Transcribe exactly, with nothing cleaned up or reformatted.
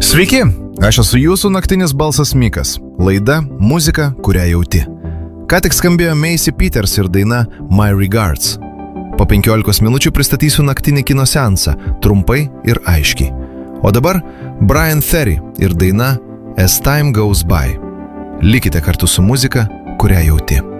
Sveiki, aš esu jūsų naktinis balsas Mikas. Laida Muzika, kurią jauti. Ką tik skambėjo Macy Peters ir daina My Regards. Po penkiolikos minučių pristatysiu naktinį kino seansą, trumpai ir aiškiai. O dabar Brian Ferry ir daina As Time Goes By. Likite kartu su muzika, kurią jauti.